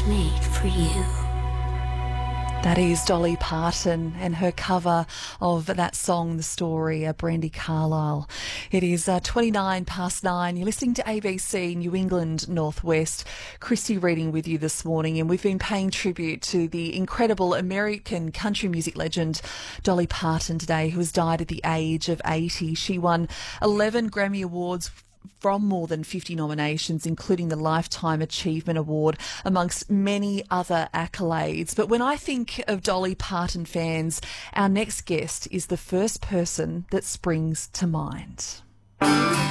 made for you. That is Dolly Parton and her cover of that song, The Story, Brandi Carlile. It is 9:29. You're listening to ABC New England Northwest. Christy reading with you this morning, and we've been paying tribute to the incredible American country music legend Dolly Parton today, who has died at the age of 80. She won 11 Grammy Awards from more than 50 nominations, including the Lifetime Achievement Award, amongst many other accolades. But when I think of Dolly Parton fans, our next guest is the first person that springs to mind.